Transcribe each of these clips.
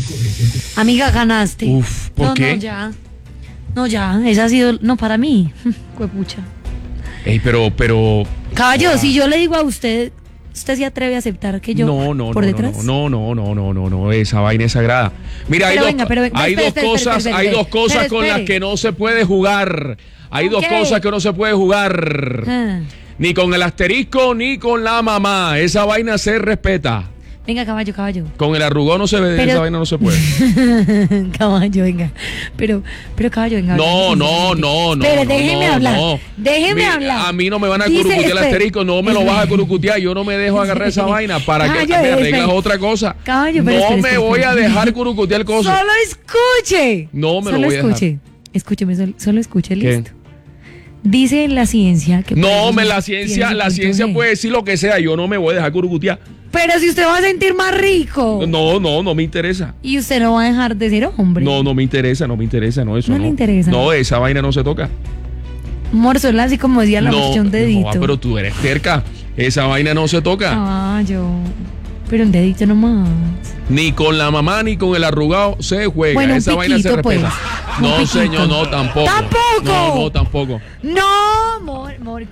Amiga, ganaste. Uf, ¿por qué? No, ya. No, ya. Esa ha sido. No, para mí. Cuepucha. Ey, pero. Caballo, si yo le digo a usted se atreve a aceptar que yo por detrás. No, esa vaina es sagrada. Mira, hay dos cosas con las que no se puede jugar. Hay dos cosas que no se puede jugar. Ni con el asterisco ni con la mamá. Esa vaina se respeta. Venga, caballo. Con el arrugón no se ve, esa vaina no se puede. Caballo, venga. Pero caballo, venga. No. Pero déjeme hablar. Déjeme hablar. A mí no me van a curucutear el asterisco, no me lo vas a curucutear. Yo no me dejo agarrar esa vaina. ¿Para que me arreglas otra cosa? Caballo, no me voy a dejar curucutear cosas. Solo escuche. No me lo voy a dejar. Escúcheme, solo escuche, listo. Dice la ciencia que... No, la ciencia puede decir lo que sea. Yo no me voy a dejar curucutear. Pero si usted va a sentir más rico. No me interesa. Y usted no va a dejar de ser hombre. No me interesa, eso no. No le interesa. No, esa vaina no se toca. Morzola, así como decía la un dedito. No, pero tú eres terca. Esa vaina no se toca. Pero un dedito nomás. Ni con la mamá ni con el arrugado se juega. Bueno, esa vaina se respeta. Pues. No, señor, no, tampoco. ¿Tampoco? Tampoco. No, amor.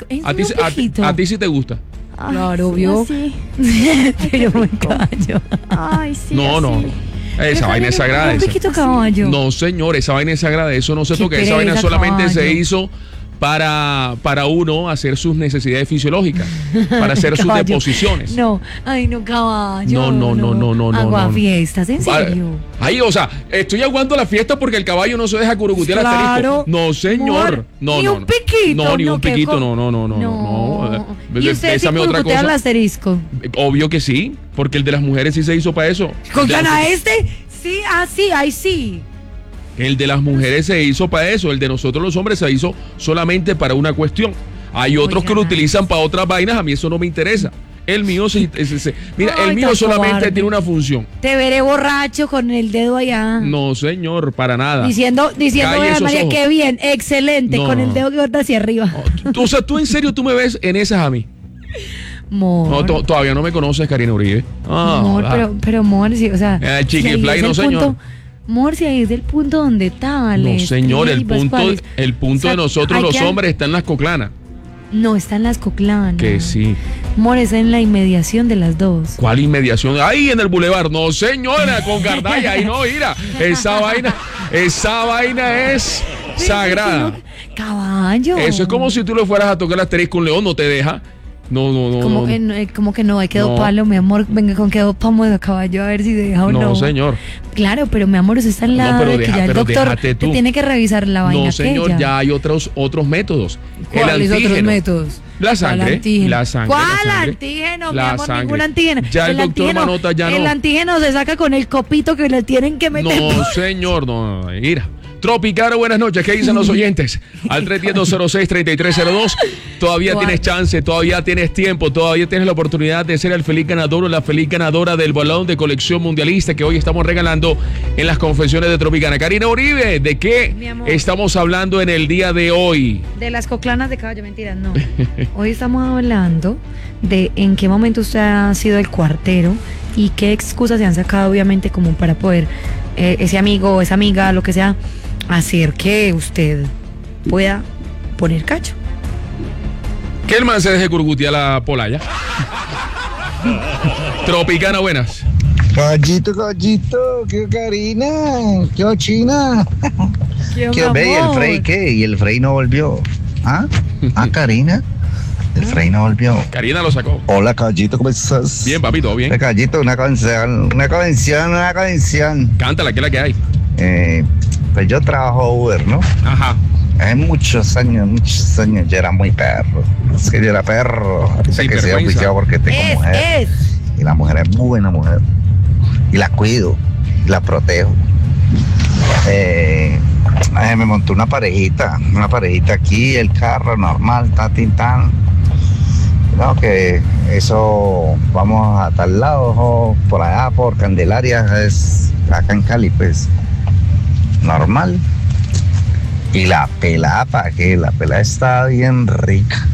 ¿A ti sí te gusta? Claro, obvio. Sí. Pero me callo. Ay, sí. No. Esa vaina es sagrada. Un piquito caballo. No, señor, esa vaina es sagrada. Eso no se toca. Esa vaina solamente se hizo para uno hacer sus necesidades fisiológicas, para hacer sus deposiciones. No, caballo. No. Aguafiestas, ¿en serio? Ahí, o sea, estoy aguando la fiesta porque el caballo no se deja curucutear el asterisco. No, señor. No, ni un piquito. No, ni un piquito, no. ¿Y usted sí curucutea el asterisco? Obvio que sí, porque el de las mujeres sí se hizo para eso. ¿Con gana este? Sí, ahí sí. El de las mujeres se hizo para eso, el de nosotros los hombres se hizo solamente para una cuestión. Hay otros que lo utilizan para otras vainas, a mí eso no me interesa. El mío el mío solamente tiene una función. Te veré borracho con el dedo allá. No, señor, para nada. Diciendo María, qué bien, excelente, con el dedo que corta hacia arriba. O sea, tú en serio, tú me ves en esas a mí. Mor. No, todavía no me conoces, Karina Uribe. Pero Mor, sí, o sea. Chiquifly, no, señor. Morcia, ahí es del punto donde está. No, señor, el punto de nosotros los hombres está en las coclanas. No, está en las coclanas. Que sí. Mor, es en la inmediación de las dos. ¿Cuál inmediación? Ahí en el bulevar. No, señora, con Gardaya. Ahí no, mira. Esa vaina es sagrada. Caballo. Eso es como si tú le fueras a tocar el asterisco un león, no te deja. No. Como que no, hay que doparlo, mi amor. Venga, con que dopamos a caballo a ver si deja o no. No, señor. Claro, pero mi amor, eso está en la de que ya el doctor te tiene que revisar la vaina. No, señor, ya hay otros métodos. ¿Cuáles otros métodos? La sangre. ¿Cuál antígeno? Mi amor, ningún antígeno. Ya el doctor Manota ya no. El antígeno se saca con el copito que le tienen que meter. No, señor, no. Mira. Tropicana, buenas noches. ¿Qué dicen los oyentes? Al 310-206-3302. Todavía tienes chance, todavía tienes tiempo, todavía tienes la oportunidad de ser el feliz ganador o la feliz ganadora del balón de colección mundialista que hoy estamos regalando en las confesiones de Tropicana. Karina Uribe, ¿de qué estamos hablando en el día de hoy? De las coclanas de caballo, mentira, no. Hoy estamos hablando de en qué momento usted ha sido el cuartero y qué excusas se han sacado, obviamente, como para poder ese amigo, esa amiga, lo que sea, hacer que usted pueda poner cacho. Que el man se deje curgutear la polaya. Tropicana, buenas. Caballito, qué Karina, qué China. ¿Qué ve? ¿Y el Frey qué? ¿Y el Frey no volvió? Karina. El Frey no volvió. Karina lo sacó. Hola, caballito, ¿cómo estás? Bien, papi, todo bien. Caballito, una canción. Cántala, ¿qué es la que hay? Pues yo trabajo Uber, ¿no? Ajá. Hace muchos años, yo era muy perro. Es que yo era perro. Sé que soy oficiado porque tengo mujer. Y la mujer es muy buena mujer. Y la cuido, y la protejo. Me montó una parejita aquí, el carro normal, tan. No, que eso, vamos a tal lado, por allá, por Candelaria, es acá en Cali, pues, normal. Y la pelada, ¿para qué? La pelada está bien rica.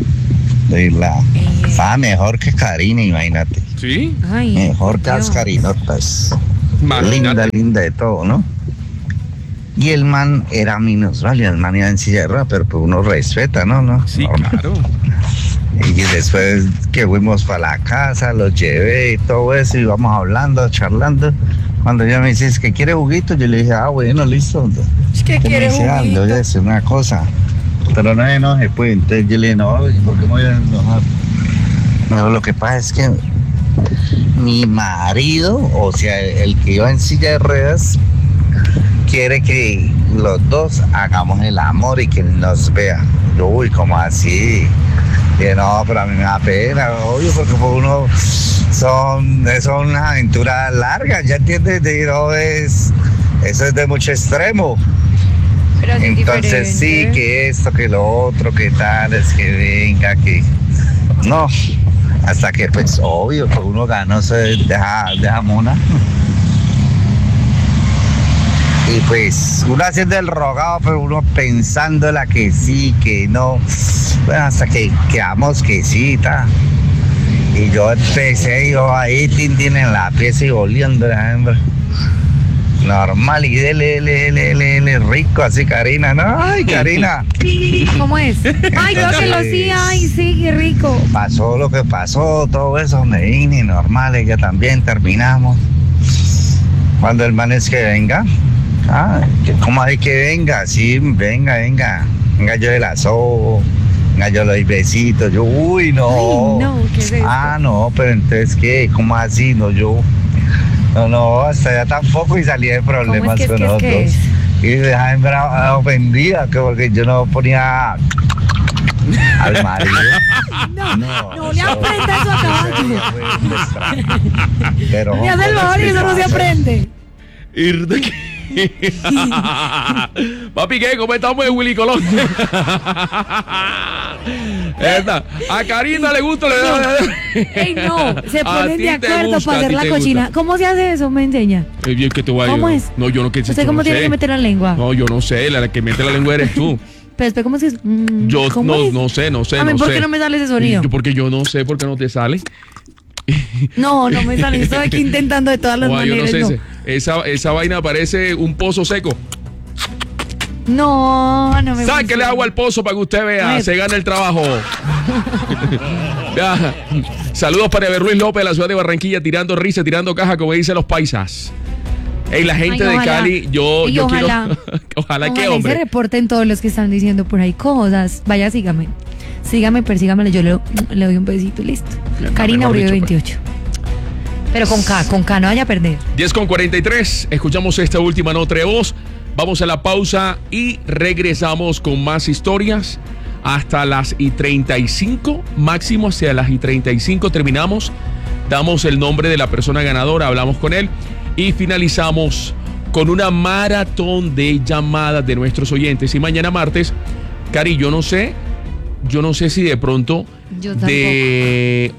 Estaba mejor que Karina, imagínate. ¿Sí? Ay, mejor que las Karinotas. Imagínate. linda de todo, ¿no? Y el man era minusválido, el man iba en silla de ruedas, pero pues uno respeta, ¿no? Sí, Normal. claro. Y después que fuimos para la casa, los llevé y todo eso, y vamos hablando, charlando. Cuando ella me dice, ¿es que quiere juguito? Yo le dije, bueno, listo. Es que ¿Qué me quiere dice? Le voy a juguito. decir una cosa, pero no se enoje, pues. Entonces yo le dije, no, ¿por qué me voy a enojar? No, lo que pasa es que mi marido, o sea, el que iba en silla de ruedas, quiere que los dos hagamos el amor y que nos vea. Yo, uy, ¿cómo así? Y no, pero a mí me da pena, obvio, porque por uno son unas aventuras largas, ¿ya entiendes? Eso es de mucho extremo. Pero así Entonces sí, diferente. que esto, que lo otro, que tal, es que venga, que... No, hasta que pues obvio, que uno ganó, se deja mona. Y pues uno haciendo el rogado, pero uno pensándola que sí, que no. Bueno, hasta que quedamos que sí, ta. Y yo empecé, yo ahí tintín en la pieza y oliendo la hembra. Normal, y dele, rico así, Karina. No, ay, Karina. ¿Cómo es? Ay, creo que lo sí, ay, sí, qué rico. Pasó lo que pasó, todo eso, Medina, normal, ella también, terminamos. Cuando el man es que venga, ¿cómo hay que venga? Sí, venga, yo la sobo, venga, yo le doy besitos, yo, uy, no. Ay, no, ¿qué es esto? No, pero entonces, ¿qué? ¿Cómo así? No, yo, no, hasta allá tampoco y salí de problemas ¿Qué es, con qué es, nosotros. qué es? Y deja ofendida, que porque yo no ponía al marido. No le aprenda eso a caballo. Pero Me hace el favor y eso no se aprende. Ir de aquí. Papi, ¿qué? ¿Cómo estamos en Willy Colón? A Karina le gusta. Ey, no, se A ponen ti de te acuerdo gusta, para a hacer ti la te cochina. gusta. ¿Cómo se hace eso? ¿Me enseña? Bien que te voy a ¿Cómo ayudar. es? No, yo no que ¿Usted yo cómo no tiene sé. que meter la lengua? No, yo no sé, la que mete la lengua eres tú. Pero espera, ¿cómo es que Yo ¿cómo es? no sé. A mí, ¿por qué no me sale ese sonido? Porque yo no sé por qué no te sale. No me sale. Estoy aquí intentando de todas las Yo no maneras. sé, esa vaina parece un pozo seco. No me Sáquele funciona. agua al pozo para que usted A vea, ver. se gana el trabajo. Ya. Saludos para Eber Ruiz López de la ciudad de Barranquilla, tirando risa, tirando caja, como dicen los paisas. Ey, la gente Ay, de ojalá. Cali, yo Y quiero. ojalá. Ojalá que, Y se hombre. reporten todos los que están diciendo por ahí cosas. Vaya, sígame. Persígame, yo le doy un besito y listo. Ya, Karina mejor Uribe dicho, 28. Pero con K, no vaya a perder. 10:43, escuchamos esta última nota de voz. Vamos a la pausa y regresamos con más historias hasta las 35, máximo hacia las 35 terminamos. Damos el nombre de la persona ganadora, hablamos con él y finalizamos con una maratón de llamadas de nuestros oyentes. Y mañana martes, Cari, yo no sé si de pronto Yo tampoco. de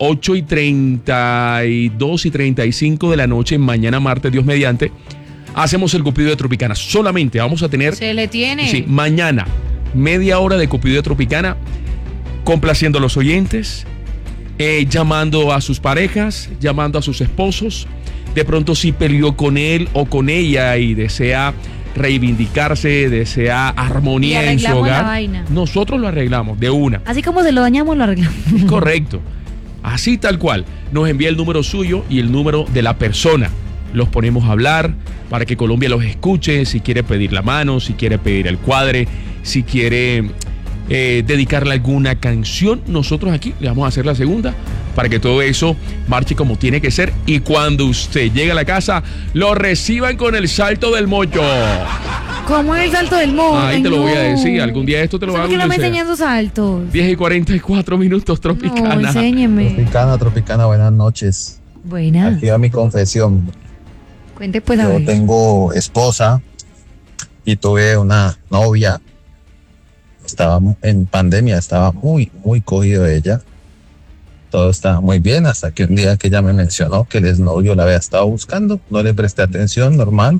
8:32 y 35 de la noche, mañana martes, Dios mediante, hacemos el Cupido de Tropicana. Solamente vamos a tener, Se le tiene. sí, mañana, media hora de Cupido de Tropicana, complaciendo a los oyentes, llamando a sus parejas, llamando a sus esposos. De pronto si peleó con él o con ella y desea reivindicarse, desea armonía Y en su arreglamos la hogar. vaina. Nosotros lo arreglamos de una. Así como se lo dañamos, lo arreglamos. Correcto. Así tal cual. Nos envía el número suyo y el número de la persona. Los ponemos a hablar para que Colombia los escuche. Si quiere pedir la mano, si quiere pedir el cuadre, si quiere dedicarle alguna canción, nosotros aquí le vamos a hacer la segunda para que todo eso marche como tiene que ser. Y cuando usted llegue a la casa, lo reciban con el salto del mocho. ¿Cómo es el salto del mocho? Ahí te lo voy a decir. Algún día esto te lo ¿Por hago. qué no me donde sea. enseñan esos saltos? 10:44, Tropicana. No, enséñeme. Tropicana, buenas noches. Buena. Aquí va mi confesión. Cuente pues a Yo ver. tengo esposa y tuve una novia. Estaba en pandemia, estaba muy cogido de ella. Todo estaba muy bien hasta que un día que ella me mencionó que el exnovio la había estado buscando. No le presté atención, normal.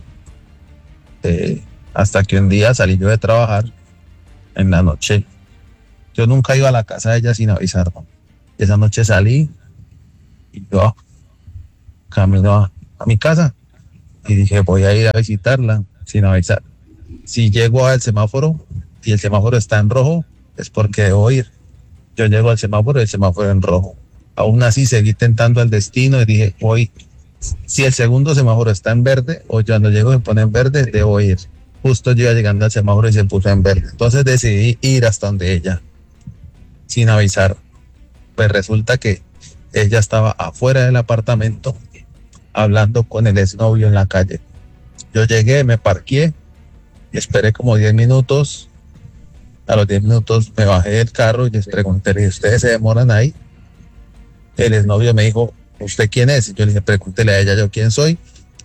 Hasta que un día salí yo de trabajar en la noche. Yo nunca iba a la casa de ella sin avisar, ¿no? Esa noche salí y yo camino a mi casa y dije, voy a ir a visitarla sin avisar. Si llego al semáforo y el semáforo está en rojo, es porque debo ir. Yo llego al semáforo y el semáforo en rojo. Aún así seguí tentando el destino y dije, voy. Si el segundo semáforo está en verde o cuando llego se pone en verde, debo ir. Justo yo iba llegando al semáforo y se puso en verde. Entonces decidí ir hasta donde ella, sin avisar. Pues resulta que ella estaba afuera del apartamento hablando con el exnovio en la calle. Yo llegué, me parqué, esperé como 10 minutos. A los 10 minutos me bajé del carro y les pregunté, ¿ustedes se demoran ahí? El exnovio me dijo, ¿usted quién es? Y yo le dije, pregúntele a ella yo quién soy.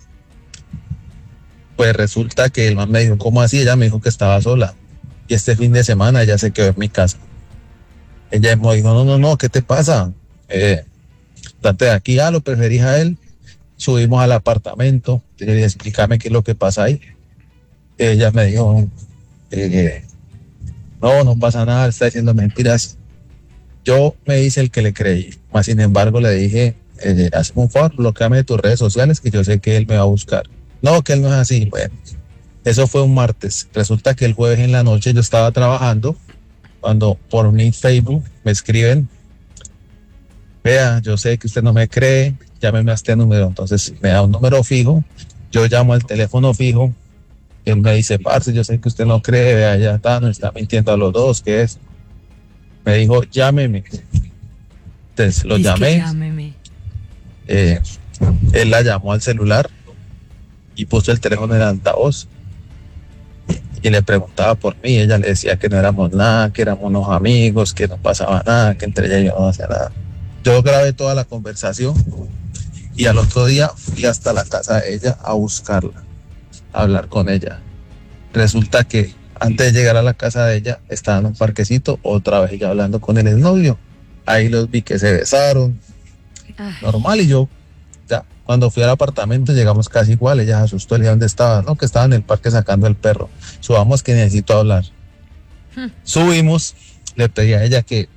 Pues resulta que el man me dijo, ¿cómo así? Ella me dijo que estaba sola. Y este fin de semana ella se quedó en mi casa. Ella me dijo, no, ¿qué te pasa? Date de aquí, lo preferís a él. Subimos al apartamento. Y le dije, explícame qué es lo que pasa ahí. Ella me dijo, no pasa nada, está diciendo mentiras. Yo me hice el que le creí. Más sin embargo, le dije, hazme un favor, bloqueame de tus redes sociales que yo sé que él me va a buscar. No, que él no es así. Bueno, eso fue un martes. Resulta que el jueves en la noche yo estaba trabajando cuando por mi Facebook me escriben, vea, yo sé que usted no me cree, llámeme a este número. Entonces me da un número fijo, yo llamo al teléfono fijo, él me dice, parce, yo sé que usted no cree, vea, ya está, nos está mintiendo a los dos, ¿qué es? Me dijo, llámeme. Entonces lo llamé. Llámeme. Él la llamó al celular y puso el teléfono en altavoz y le preguntaba por mí. Ella le decía que no éramos nada, que éramos unos amigos, que no pasaba nada, que entre ella y yo no hacía nada. Yo grabé toda la conversación y al otro día fui hasta la casa de ella a buscarla, a hablar con ella. Resulta que antes de llegar a la casa de ella estaba en un parquecito, otra vez ella hablando con el exnovio. Ahí los vi que se besaron, normal, y yo ya cuando fui al apartamento llegamos casi igual. Ella se asustó, le dije, ¿dónde estaba? No, que estaba en el parque sacando el perro. Subamos que necesito hablar. Subimos, le pedí a ella que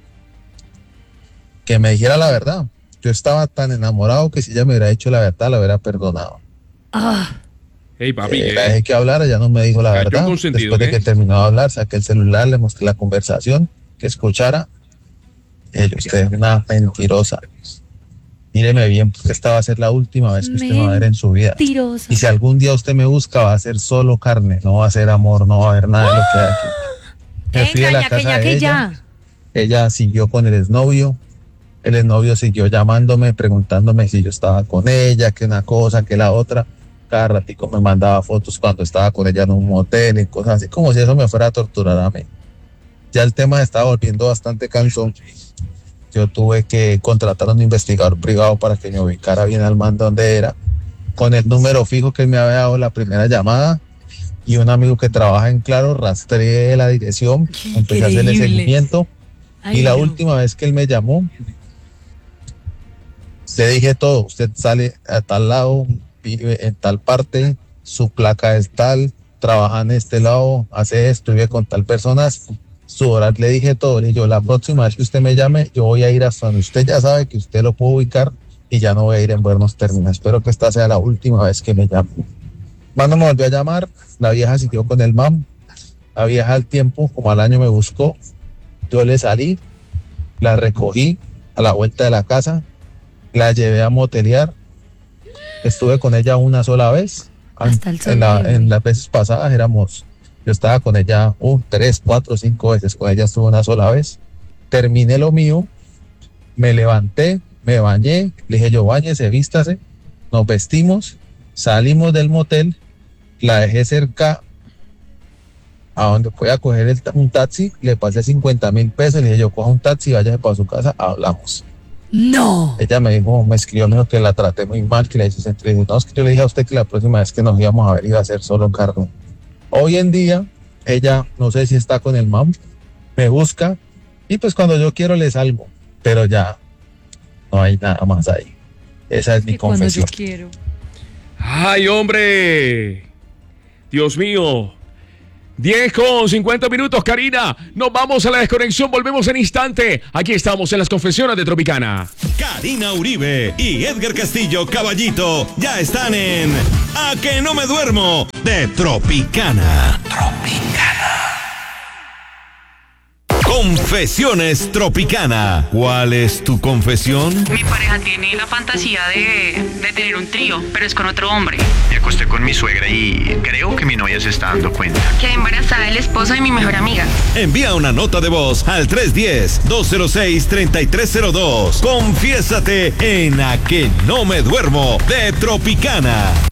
me dijera la verdad. Yo estaba tan enamorado que si ella me hubiera dicho la verdad, la hubiera perdonado. Hey, papi, la dejé que hablara, ya no me dijo la verdad. Después de que terminó de hablar, saqué el celular, le mostré la conversación, que escuchara. Usted es una mentirosa. Míreme bien, porque esta va a ser la última vez que usted me va a ver en su vida. Mentirosa. Y si algún día usted me busca, va a ser solo carne, no va a ser amor, no va a haber nada de lo que hay aquí. Me fui de la casa de ella. Ella siguió con el exnovio. El exnovio siguió llamándome, preguntándome si yo estaba con ella, que una cosa, que la otra. Cada ratico me mandaba fotos cuando estaba con ella en un motel y cosas así, como si eso me fuera a torturar a mí. Ya el tema estaba volviendo bastante cansón. Yo tuve que contratar a un investigador privado para que me ubicara bien al man donde era, con el número fijo que él me había dado la primera llamada, y un amigo que trabaja en Claro, rastreé la dirección, empecé a hacerle seguimiento. Y la última vez que él me llamó, le dije todo: usted sale a tal lado, vive en tal parte, su placa es tal, trabaja en este lado, hace esto, vive con tal persona, su horario. Le dije todo. Y yo, la próxima vez que usted me llame, yo voy a ir hasta donde usted ya sabe que usted lo puede ubicar, y ya no voy a ir en buenos términos. Espero que esta sea la última vez que me llame. Cuando me volvió a llamar, la vieja siguió con el mam. La vieja al tiempo, como al año, me buscó. Yo le salí, la recogí a la vuelta de la casa, la llevé a motelear. Estuve con ella una sola vez. En las veces pasadas yo estaba con ella 3, 4, 5 veces. Con ella estuve una sola vez. Terminé lo mío, me levanté, me bañé, le dije yo, báñese, vístase, nos vestimos, salimos del motel, la dejé cerca a donde fui a coger un taxi, le pasé 50,000 pesos, le dije yo, coja un taxi, váyase para su casa, hablamos. No. Ella me escribió, me dijo que la traté muy mal, que le hice sentir. No, es que yo le dije a usted que la próxima vez que nos íbamos a ver iba a ser solo carne. Hoy en día, ella, no sé si está con el mam, me busca, y pues cuando yo quiero le salgo, pero ya no hay nada más ahí. Esa es mi confesión. Cuando yo quiero. ¡Ay, hombre! Dios mío. 10:50. Karina, nos vamos a la desconexión, volvemos en instante. Aquí estamos en las confesiones de Tropicana. Karina Uribe y Edgar Castillo Caballito ya están en A que no me duermo de Tropicana. Confesiones Tropicana. ¿Cuál es tu confesión? Mi pareja tiene la fantasía de tener un trío, pero es con otro hombre. Me acosté con mi suegra y creo que mi novia se está dando cuenta. Quedé embarazada del esposo de mi mejor amiga. Envía una nota de voz al 310-206-3302. Confiésate en A que no me duermo de Tropicana.